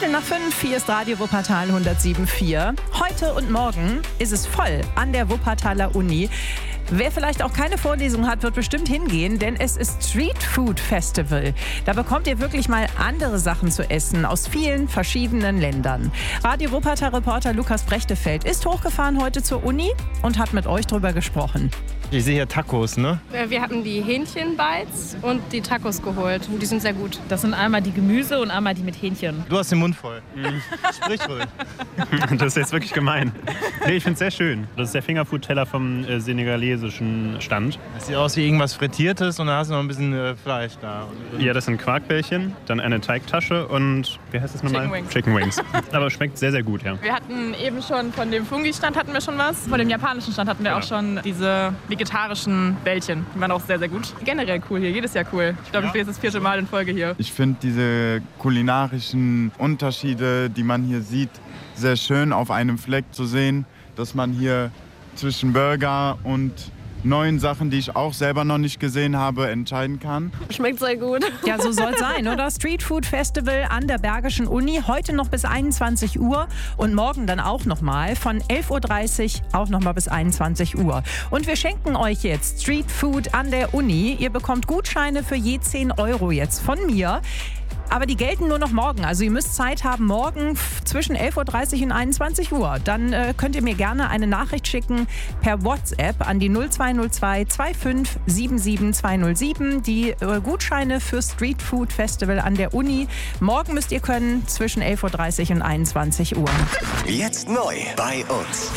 5:15, hier ist Radio Wuppertal 107.4. Heute und morgen ist es voll an der Wuppertaler Uni. Wer vielleicht auch keine Vorlesung hat, wird bestimmt hingehen, denn es ist Street Food Festival. Da bekommt ihr wirklich mal andere Sachen zu essen aus vielen verschiedenen Ländern. Radio Wuppertal-Reporter Lukas Brechtefeld ist hochgefahren heute zur Uni und hat mit euch drüber gesprochen. Ich sehe hier Tacos, ne? Wir hatten die Hähnchenbites und die Tacos geholt und die sind sehr gut. Das sind einmal die Gemüse und einmal die mit Hähnchen. Du hast den Mund voll. Sprich ruhig. Das ist jetzt wirklich gemein. Nee, ich finde es sehr schön. Das ist der Fingerfood-Teller vom senegalesischen Stand. Das sieht aus wie irgendwas Frittiertes und da hast du noch ein bisschen Fleisch da. Ja, das sind Quarkbällchen, dann eine Teigtasche und, wie heißt das nochmal? Chicken Wings. Chicken Wings. Aber schmeckt sehr, sehr gut, ja. Wir hatten eben schon von dem Fungi-Stand hatten wir schon was. Von dem japanischen Stand hatten wir auch schon diese vegetarischen Bällchen. Die waren auch sehr, sehr gut. Generell cool hier, jedes Jahr cool. Ich glaube, ich bin jetzt das 4. Mal in Folge hier. Ich finde diese kulinarischen Unterschiede, die man hier sieht, sehr schön auf einem Fleck zu sehen, dass man hier zwischen Burger und neuen Sachen, die ich auch selber noch nicht gesehen habe, entscheiden kann. Schmeckt sehr gut. Ja, so soll es sein, oder? Street Food Festival an der Bergischen Uni. Heute noch bis 21 Uhr und morgen dann auch nochmal von 11.30 Uhr auch nochmal bis 21 Uhr. Und wir schenken euch jetzt Street Food an der Uni. Ihr bekommt Gutscheine für je 10 Euro jetzt von mir. Aber die gelten nur noch morgen. Also ihr müsst Zeit haben, morgen zwischen 11.30 Uhr und 21 Uhr. Dann könnt ihr mir gerne eine Nachricht schicken per WhatsApp an die 0202 25 77 207. Die Gutscheine für Street Food Festival an der Uni. Morgen müsst ihr können zwischen 11.30 Uhr und 21 Uhr. Jetzt neu bei uns.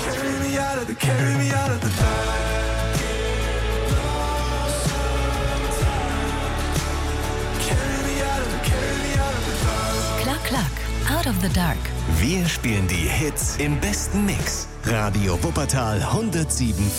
Klack, Out of the Dark. Wir spielen die Hits im besten Mix. Radio Wuppertal 107.